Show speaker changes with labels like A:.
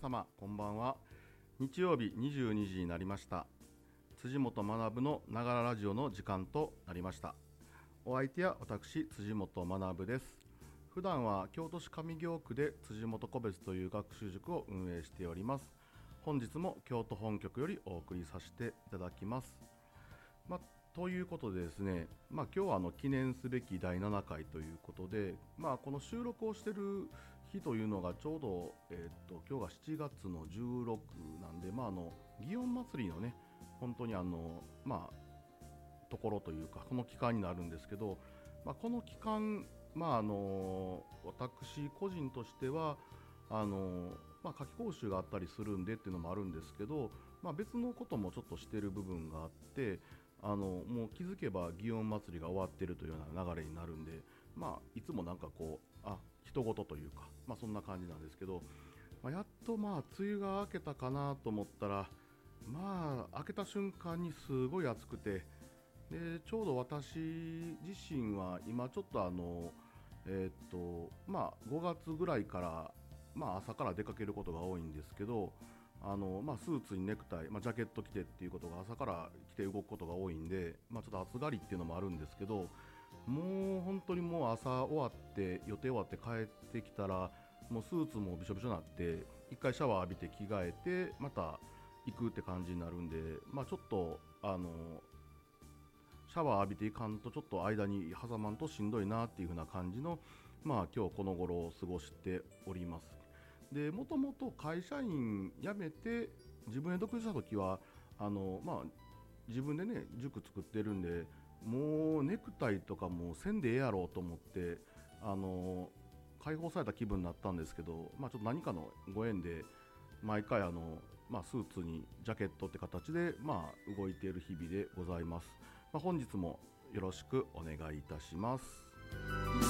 A: 様こんばんは。日曜日22時になりました。辻本学のながらラジオの時間となりました。お相手は私辻本学です。普段は京都市上京区で辻本個別という学習塾を運営しております。本日も京都本局よりお送りさせていただきます。ということでですね、今日は記念すべき第7回ということで、この収録をしている日というのがちょうど、今日が7月の16なんで、祇園祭りのね、本当にところというか、この期間になるんですけど、この期間、私個人としては、夏期講習があったりするんでっていうのもあるんですけど、別のこともちょっとしてる部分があって、もう気づけば祇園祭りが終わってるというような流れになるんで、いつもなんかこう人事というか、そんな感じなんですけど、やっと梅雨が明けたかなと思ったら、明けた瞬間にすごい暑くて、でちょうど私自身は今ちょっと5月ぐらいから、朝から出かけることが多いんですけど、スーツにネクタイ、ジャケット着てっていうことが朝から着て動くことが多いんで、ちょっと暑がりっていうのもあるんですけど、もう本当にもう朝終わって予定終わって帰ってきたら、もうスーツもびしょびしょになって一回シャワー浴びて着替えてまた行くって感じになるんで、ちょっとシャワー浴びていかんとちょっと間に挟まんとしんどいなっていう風な感じの、今日この頃を過ごしております。でもともと会社員辞めて自分で独立した時は自分でね塾作ってるんで、もうネクタイとかもせんでええやろうと思って解放された気分になったんですけど、ちょっと何かのご縁で毎回スーツにジャケットって形で動いている日々でございます。本日もよろしくお願いいたします。